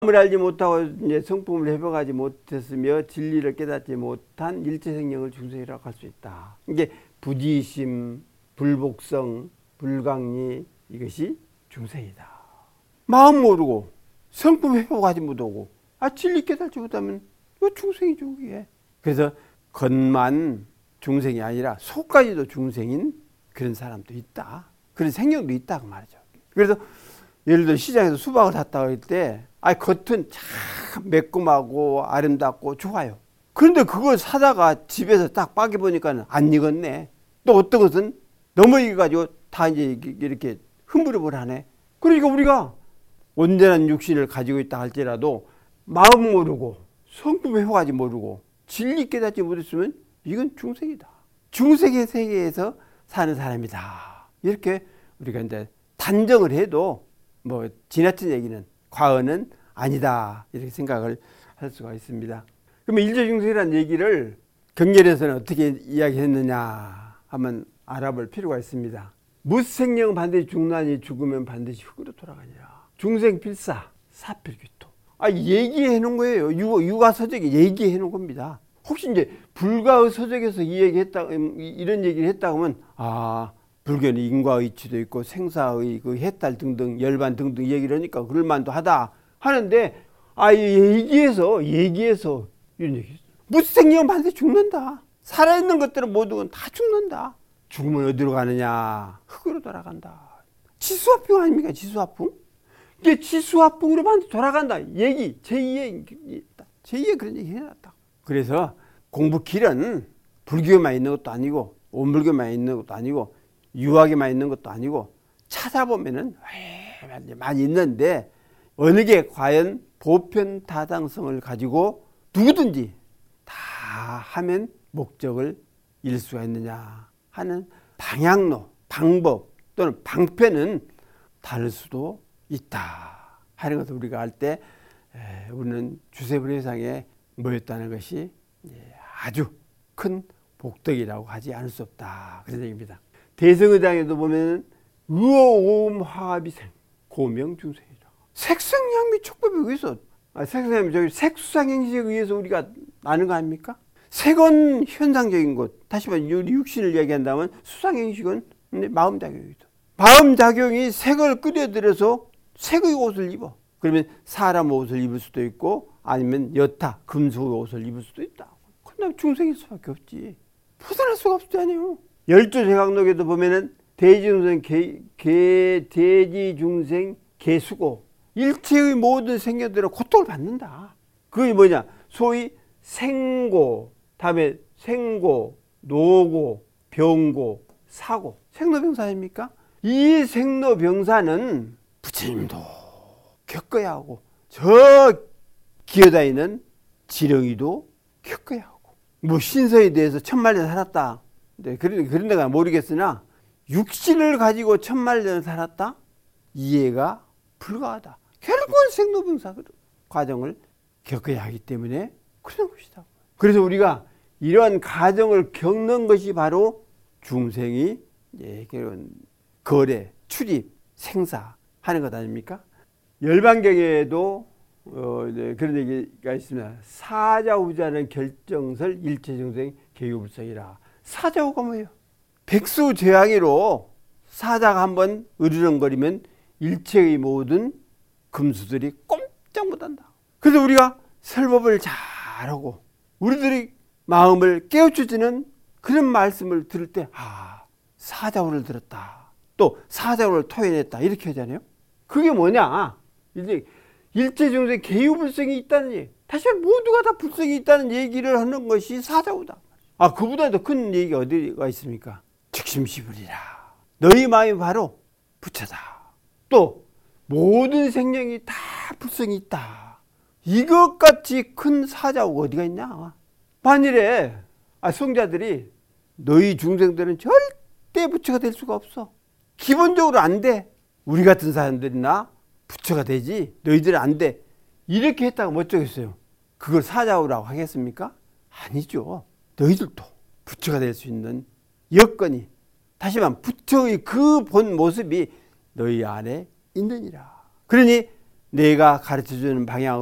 마음을 알지 못하고 이제 성품을 회복하지 못했으며 진리를 깨닫지 못한 일체생명을 중생이라고 할 수 있다. 이게 부지심, 불복성, 불강리 이것이 중생이다. 마음 모르고 성품 회복하지 못하고 진리 깨닫지 못하면 이거 중생이죠. 그게. 그래서 겉만 중생이 아니라 속까지도 중생인 그런 사람도 있다. 그런 생명도 있다 그 말이죠. 그래서 예를 들어 시장에서 수박을 샀다고 할 때 겉은 참 매콤하고 아름답고 좋아요. 그런데 그걸 사다가 집에서 딱 빠개 보니까 안 익었네. 또 어떤 것은 너무 익어가지고 다 이제 이렇게 흐물흐물하네. 그러니까 우리가 온전한 육신을 가지고 있다 할지라도 마음 모르고 성품 회복하지 모르고 진리 깨닫지 못했으면 이건 중생이다. 중생의 세계에서 사는 사람이다. 이렇게 우리가 이제 단정을 해도 뭐 지나친 얘기는 과언은 아니다 이렇게 생각을 할 수가 있습니다. 그러면 일체중생이라는 얘기를 경전에서는 어떻게 이야기했느냐 한번 알아볼 필요가 있습니다. 무생명은 반드시 죽나니 죽으면 반드시 흙으로 돌아가니라. 중생필사 사필귀토. 얘기해 놓은 거예요. 유가서적에 얘기해 놓은 겁니다. 혹시 이제 불가의 서적에서 이런 얘기를 했다 하면 불교는 인과의치도 있고 생사의 그 해탈 등등 열반 등등 얘기를 하니까 그럴 만도 하다 하는데 얘기해서 이런 얘기. 무생명은 반드시 죽는다. 살아있는 것들은 모두 다 죽는다. 죽으면 어디로 가느냐? 흙으로 돌아간다. 지수화풍 아닙니까? 지수화풍? 이게 지수화풍으로 반드시 돌아간다. 얘기 제2의 그런 얘기 해놨다. 그래서 공부 길은 불교만 있는 것도 아니고 온불교만 있는 것도 아니고 유학에만 있는 것도 아니고 찾아보면은 많이 있는데 어느 게 과연 보편타당성을 가지고 누구든지 다 하면 목적을 이룰 수가 있느냐 하는 방향로, 방법 또는 방편은 다를 수도 있다 하는 것을 우리가 알 때 우리는 주세불회상에 모였다는 것이 아주 큰 복덕이라고 하지 않을 수 없다 그런 얘기입니다. 대성의장에도 보면 의오오음화합이생 고명중생이라. 색성양미 촉법에 의해서 색수상행식에 의해서 우리가 나는 거 아닙니까? 색은 현상적인 것. 다시 말해 우리 육신을 얘기한다면 수상행식은 마음작용이다. 마음작용이 색을 끌어들여서 색의 옷을 입어. 그러면 사람 옷을 입을 수도 있고 아니면 여타 금속의 옷을 입을 수도 있다. 그럼 중생일 수밖에 없지. 벗어날 수가 없잖아요. 열조제각록에도 보면은 대지중생 개수고 일체의 모든 생명들은 고통을 받는다. 그게 뭐냐? 소위 생고, 다음에 생고, 노고, 병고, 사고. 생로병사 아닙니까? 이 생로병사는 부처님도 겪어야 하고 저 기어다니는 지렁이도 겪어야 하고 뭐 신서에 대해서 1000만년 살았다. 그런 데가 모르겠으나 육신을 가지고 1000만년 살았다? 이해가 불가하다. 결국은 생로병사 과정을 겪어야 하기 때문에 그런 것이다. 그래서 우리가 이러한 과정을 겪는 것이 바로 중생이 거래, 출입, 생사 하는 것 아닙니까? 열반경에도 그런 얘기가 있습니다. 사자우자는 결정설 일체중생 개유불성이라. 사자우가 뭐예요? 백수제왕이로 사자가 한번 으르렁거리면 일체의 모든 금수들이 꼼짝 못한다. 그래서 우리가 설법을 잘하고 우리들이 마음을 깨우쳐주는 그런 말씀을 들을 때 사자우를 들었다. 또 사자우를 토해냈다. 이렇게 하잖아요. 그게 뭐냐? 이제 일체중생 개유불성이 있다는 얘기. 다시 모두가 다 불성이 있다는 얘기를 하는 것이 사자우다. 그보다 더 큰 얘기가 어디가 있습니까? 즉심시불이라. 너희 마음이 바로 부처다. 또 모든 생명이 다 불성이 있다. 이것같이 큰 사자우가 어디가 있냐? 만일에 성자들이 너희 중생들은 절대 부처가 될 수가 없어. 기본적으로 안 돼. 우리 같은 사람들이나 부처가 되지 너희들은 안 돼. 이렇게 했다가 뭐 어쩌겠어요? 그걸 사자우라고 하겠습니까? 아니죠. 너희들도 부처가 될 수 있는 여건이 다시 말하면 부처의 그 본 모습이 너희 안에 있느니라. 그러니 내가 가르쳐주는 방향